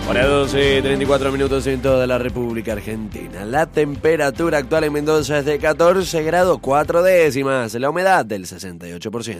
Hora 12, 34 minutos en toda la República Argentina. La temperatura actual en Mendoza es de 14 grados 4 décimas. La humedad del 68%.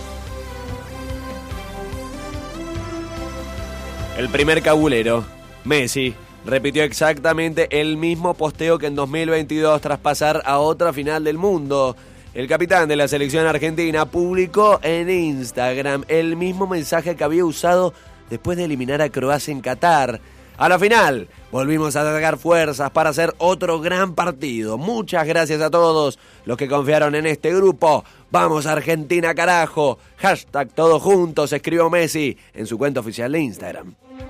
El primer cabulero, Messi, repitió exactamente el mismo posteo que en 2022 tras pasar a otra final del mundo. El capitán de la selección argentina publicó en Instagram el mismo mensaje que había usado después de eliminar a Croacia en Qatar. A la final, volvimos a sacar fuerzas para hacer otro gran partido. Muchas gracias a todos los que confiaron en este grupo. ¡Vamos Argentina, carajo! Hashtag todos juntos, escribió Messi en su cuenta oficial de Instagram.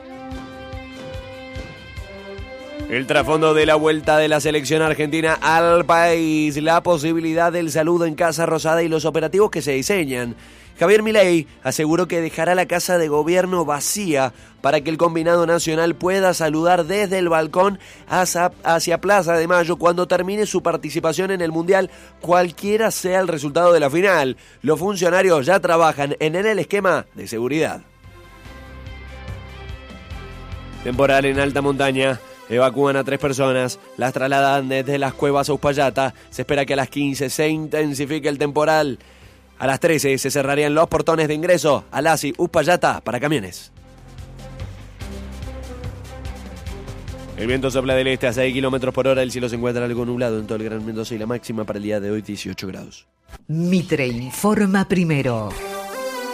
El trasfondo de la vuelta de la selección argentina al país, la posibilidad del saludo en Casa Rosada y los operativos que se diseñan. Javier Milei aseguró que dejará la Casa de Gobierno vacía para que el combinado nacional pueda saludar desde el balcón hacia Plaza de Mayo cuando termine su participación en el Mundial, cualquiera sea el resultado de la final. Los funcionarios ya trabajan en el esquema de seguridad. Temporal en alta montaña. Evacúan a 3 personas, las trasladan desde las cuevas a Uspallata. Se espera que a las 15 se intensifique el temporal. A las 13 se cerrarían los portones de ingreso a Lasi, Uspallata para camiones. El viento sopla del este a 6 km por hora. El cielo se encuentra algo nublado en todo el Gran Mendoza y la máxima para el día de hoy 18 grados. Mitre informa primero.